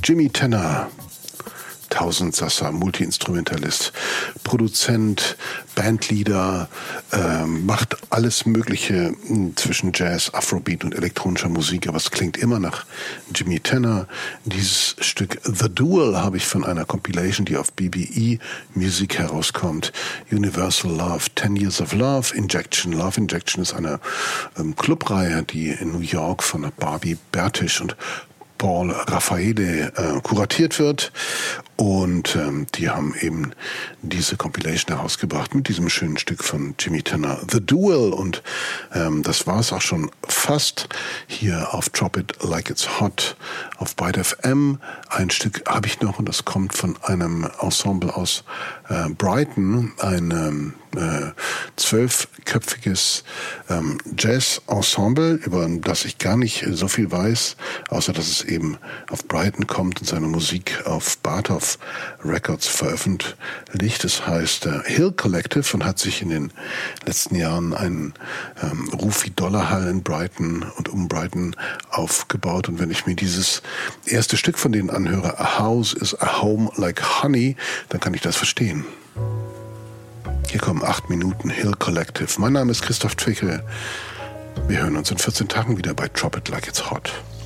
Jimmy Tenor, Tausendsasser, Multi-Instrumentalist, Produzent, Bandleader, macht alles Mögliche zwischen Jazz, Afrobeat und elektronischer Musik, aber es klingt immer nach Jimmy Tenor. Dieses Stück The Duel habe ich von einer Compilation, die auf BBE Music herauskommt. Universal Love, 10 Years of Love, Injection. Love Injection ist eine Clubreihe, die in New York von Barbie Bertisch und Paul Raffaele kuratiert wird, und die haben eben diese Compilation herausgebracht mit diesem schönen Stück von Jimmy Tenor, The Duel, und das war es auch schon fast hier auf Drop It Like It's Hot auf Byte FM. Ein Stück habe ich noch, und das kommt von einem Ensemble aus Brighton, ein 12-köpfiges Jazz-Ensemble, über das ich gar nicht so viel weiß, außer dass es eben auf Brighton kommt und seine Musik auf Bartov Records veröffentlicht. Das heißt Hill Collective und hat sich in den letzten Jahren einen Ruf wie Dollarhall in Brighton und um Brighton aufgebaut. Und wenn ich mir dieses erste Stück von denen anhöre, A House is a Home Like Honey, dann kann ich das verstehen. Hier kommen 8 Minuten Hill Collective. Mein Name ist Christoph Twickel. Wir hören uns in 14 Tagen wieder bei Drop It Like It's Hot.